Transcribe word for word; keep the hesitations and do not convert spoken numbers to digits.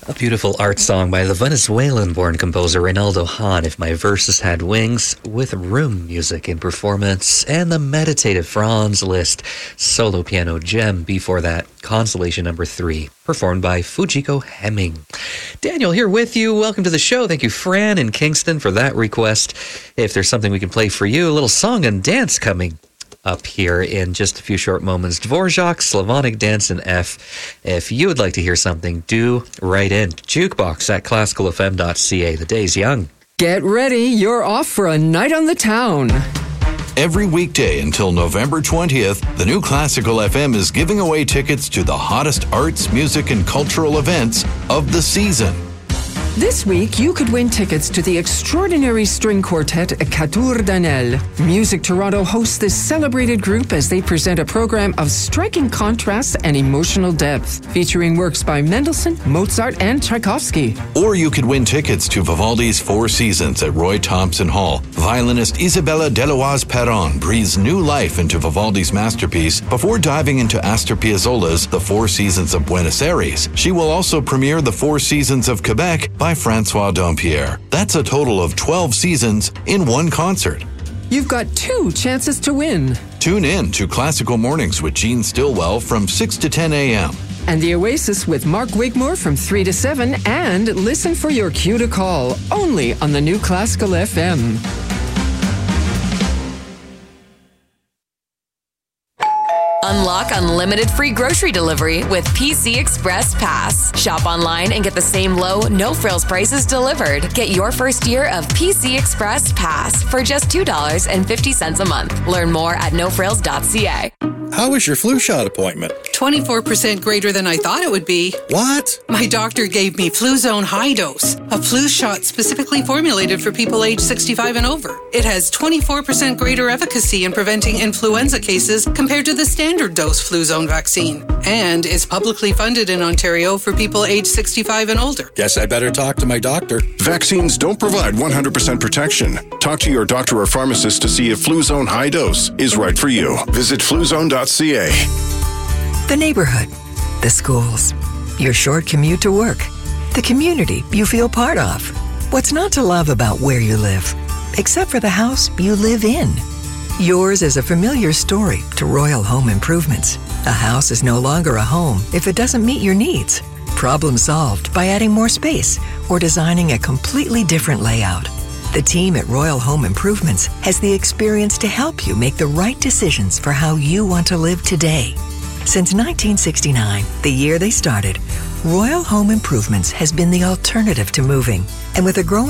A beautiful art song by the Venezuelan-born composer Reynaldo Hahn, If My Verses Had Wings, with room music in performance, and the meditative Franz Liszt solo piano gem before that, Consolation Number three, performed by Fujiko Hemming. Daniel here with you. Welcome to the show. Thank you, Fran in Kingston, for that request. If there's something we can play for you, a little song and dance coming up here in just a few short moments. Dvorak, Slavonic Dance in F. If you would like to hear something, do write in. Jukebox at classical f m dot c a. The day's young. Get ready. You're off for a night on the town. Every weekday until November twentieth, the new Classical F M is giving away tickets to the hottest arts, music, and cultural events of the season. This week, you could win tickets to the extraordinary string quartet Quatuor Danel. Music Toronto hosts this celebrated group as they present a program of striking contrast and emotional depth, featuring works by Mendelssohn, Mozart, and Tchaikovsky. Or you could win tickets to Vivaldi's Four Seasons at Roy Thompson Hall. Violinist Isabella Deloise Perron breathes new life into Vivaldi's masterpiece before diving into Astor Piazzolla's The Four Seasons of Buenos Aires. She will also premiere The Four Seasons of Quebec by Francois Dompierre. That's a total of twelve seasons in one concert. You've got two chances to win. Tune in to Classical Mornings with Gene Stillwell from six to ten a.m. And The Oasis with Mark Wigmore from three to seven. And listen for your cue to call, only on the new Classical F M. Unlock unlimited free grocery delivery with P C Express Pass. Shop online and get the same low, no-frills prices delivered. Get your first year of P C Express Pass for just two dollars and fifty cents a month. Learn more at no frills dot c a. How was your flu shot appointment? twenty-four percent greater than I thought it would be. What? My doctor gave me Fluzone High Dose, a flu shot specifically formulated for people age sixty-five and over. It has twenty-four percent greater efficacy in preventing influenza cases compared to the standard dose Fluzone vaccine, and is publicly funded in Ontario for people age sixty-five and older. Guess I better talk to my doctor. Vaccines don't provide one hundred percent protection. Talk to your doctor or pharmacist to see if Fluzone High Dose is right for you. Visit fluzone dot c a. The neighborhood, the schools, your short commute to work, the community you feel part of. What's not to love about where you live, except for the house you live in? Yours is a familiar story to Royal Home Improvements. A house is no longer a home if it doesn't meet your needs. Problem solved by adding more space or designing a completely different layout. The team at Royal Home Improvements has the experience to help you make the right decisions for how you want to live today. Since nineteen sixty-nine, the year they started, Royal Home Improvements has been the alternative to moving. And with a growing